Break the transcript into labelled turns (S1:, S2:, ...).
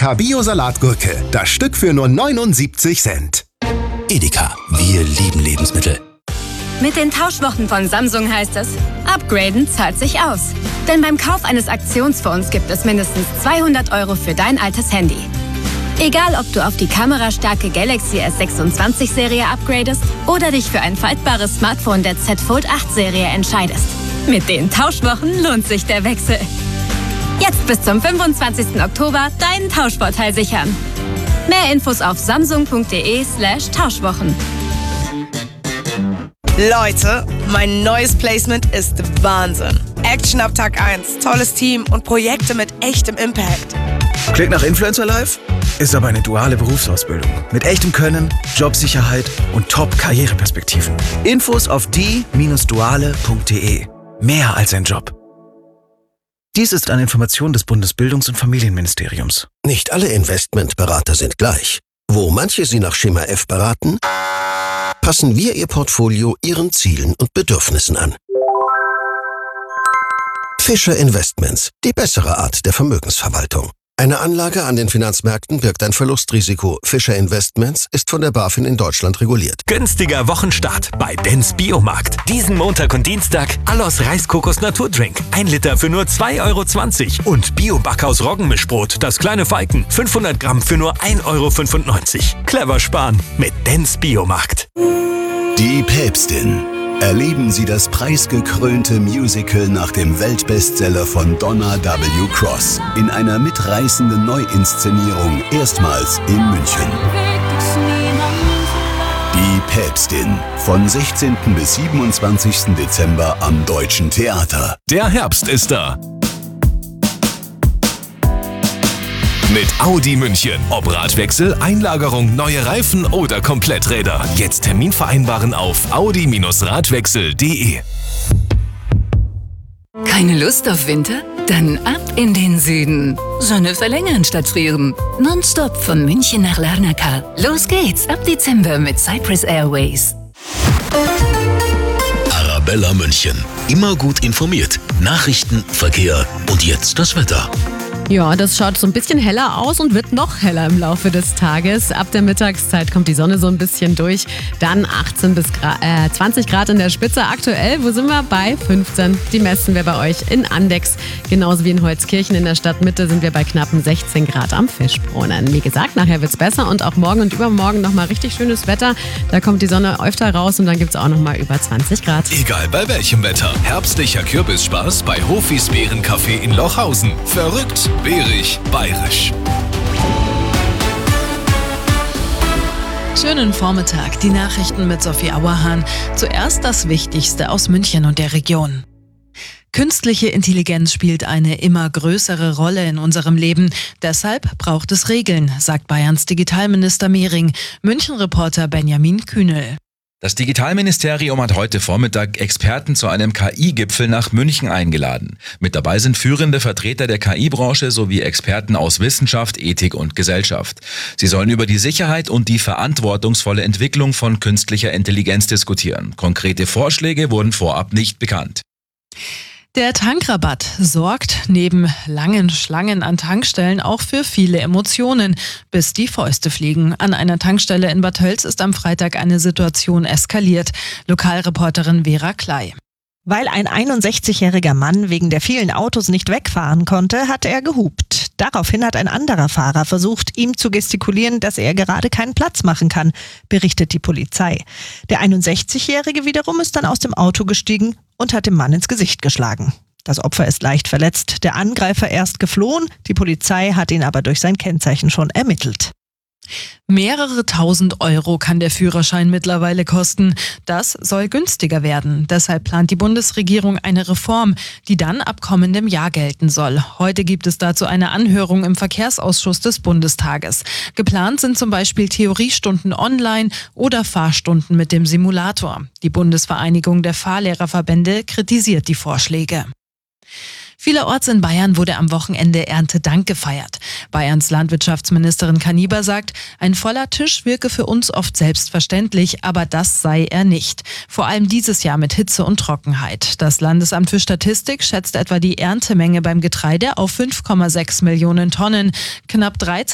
S1: Edeka Bio-Salatgurke. Das Stück für nur 79 Cent.
S2: Edeka, wir lieben Lebensmittel.
S3: Mit den Tauschwochen von Samsung heißt es, upgraden zahlt sich aus. Denn beim Kauf eines Aktionsfonds gibt es mindestens 200 € für dein altes Handy. Egal, ob du auf die kamerastarke Galaxy S26-Serie upgradest oder dich für ein faltbares Smartphone der Z Fold 8-Serie entscheidest. Mit den Tauschwochen lohnt sich der Wechsel. Jetzt bis zum 25. Oktober deinen Tauschvorteil sichern. Mehr Infos auf samsung.de/Tauschwochen.
S4: Leute, mein neues Placement ist Wahnsinn. Action ab Tag 1, tolles Team und Projekte mit echtem Impact.
S5: Klingt nach Influencer Life? Ist aber eine duale Berufsausbildung. Mit echtem Können, Jobsicherheit und Top-Karriereperspektiven. Infos auf die-duale.de. Mehr als ein Job. Dies ist eine Information des Bundesbildungs- und Familienministeriums.
S6: Nicht alle Investmentberater sind gleich. Wo manche Sie nach Schema F beraten, passen wir Ihr Portfolio Ihren Zielen und Bedürfnissen an. Fischer Investments, die bessere Art der Vermögensverwaltung. Eine Anlage an den Finanzmärkten birgt ein Verlustrisiko. Fischer Investments ist von der BaFin in Deutschland reguliert.
S7: Günstiger Wochenstart bei Dens Biomarkt. Diesen Montag und Dienstag Allos Reiskokos Naturdrink. 1 Liter für nur 2,20 € und Bio-Backhaus Roggenmischbrot, das kleine Falken, 500 Gramm für nur 1,95 €. Clever sparen mit Dens Biomarkt.
S8: Die Päpstin. Erleben Sie das preisgekrönte Musical nach dem Weltbestseller von Donna W. Cross in einer mitreißenden Neuinszenierung, erstmals in München. Die Päpstin. Von 16. bis 27. Dezember am Deutschen Theater.
S9: Der Herbst ist da. Mit Audi München. Ob Radwechsel, Einlagerung, neue Reifen oder Kompletträder. Jetzt Termin vereinbaren auf audi-radwechsel.de.
S10: Keine Lust auf Winter? Dann ab in den Süden. Sonne verlängern statt frieren. Nonstop von München nach Larnaca. Los geht's ab Dezember mit Cyprus Airways.
S2: Arabella München. Immer gut informiert. Nachrichten, Verkehr und jetzt das Wetter.
S11: Ja, das schaut so ein bisschen heller aus und wird noch heller im Laufe des Tages. Ab der Mittagszeit kommt die Sonne so ein bisschen durch. Dann 18 bis 20 Grad in der Spitze. Aktuell, wo sind wir? Bei 15. Die messen wir bei euch in Andex. Genauso wie in Holzkirchen in der Stadtmitte sind wir bei knappen 16 Grad am Fischbrunnen. Wie gesagt, nachher wird's besser und auch morgen und übermorgen nochmal richtig schönes Wetter. Da kommt die Sonne öfter raus und dann gibt's auch nochmal über 20 Grad.
S9: Egal bei welchem Wetter. Herbstlicher Kürbisspaß bei Hofis Beerencafé in Lochhausen. Verrückt, bärig, bayerisch.
S12: Schönen Vormittag, die Nachrichten mit Sophie Auerhahn. Zuerst das Wichtigste aus München und der Region. Künstliche Intelligenz spielt eine immer größere Rolle in unserem Leben. Deshalb braucht es Regeln, sagt Bayerns Digitalminister Mehring. München-Reporter Benjamin Kühnel.
S13: Das Digitalministerium hat heute Vormittag Experten zu einem KI-Gipfel nach München eingeladen. Mit dabei sind führende Vertreter der KI-Branche sowie Experten aus Wissenschaft, Ethik und Gesellschaft. Sie sollen über die Sicherheit und die verantwortungsvolle Entwicklung von künstlicher Intelligenz diskutieren. Konkrete Vorschläge wurden vorab nicht bekannt.
S12: Der Tankrabatt sorgt neben langen Schlangen an Tankstellen auch für viele Emotionen, bis die Fäuste fliegen. An einer Tankstelle in Bad Tölz ist am Freitag eine Situation eskaliert. Lokalreporterin Vera Klei.
S14: Weil ein 61-jähriger Mann wegen der vielen Autos nicht wegfahren konnte, hatte er gehupt. Daraufhin hat ein anderer Fahrer versucht, ihm zu gestikulieren, dass er gerade keinen Platz machen kann, berichtet die Polizei. Der 61-jährige wiederum ist dann aus dem Auto gestiegen und hat dem Mann ins Gesicht geschlagen. Das Opfer ist leicht verletzt, der Angreifer erst geflohen, die Polizei hat ihn aber durch sein Kennzeichen schon ermittelt.
S12: Mehrere tausend Euro kann der Führerschein mittlerweile kosten. Das soll günstiger werden. Deshalb plant die Bundesregierung eine Reform, die dann ab kommendem Jahr gelten soll. Heute gibt es dazu eine Anhörung im Verkehrsausschuss des Bundestages. Geplant sind zum Beispiel Theoriestunden online oder Fahrstunden mit dem Simulator. Die Bundesvereinigung der Fahrlehrerverbände kritisiert die Vorschläge. Vielerorts in Bayern wurde am Wochenende Erntedank gefeiert. Bayerns Landwirtschaftsministerin Kaniber sagt, ein voller Tisch wirke für uns oft selbstverständlich, aber das sei er nicht. Vor allem dieses Jahr mit Hitze und Trockenheit. Das Landesamt für Statistik schätzt etwa die Erntemenge beim Getreide auf 5,6 Millionen Tonnen. Knapp 13